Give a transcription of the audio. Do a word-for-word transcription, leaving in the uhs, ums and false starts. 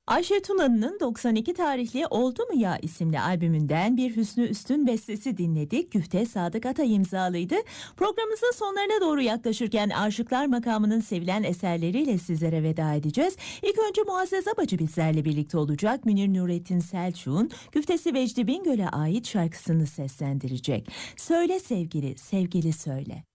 Ayşe Tunalı'nın doksan iki tarihli Oldu Mu Ya isimli albümünden bir Hüsnü Üstün bestesi dinledik. Güfte Sadık Atay imzalıydı. Programımızın sonlarına doğru yaklaşırken Aşıklar makamının sevilen eserleriyle sizlere veda edeceğiz. İlk önce Muazzez Abacı bizlerle birlikte olacak. Münir Nurettin Selçuk'un Güftesi Vecdi Bingöl'e ait şarkısını seslendirecek. Söyle sevgili, sevgili söyle.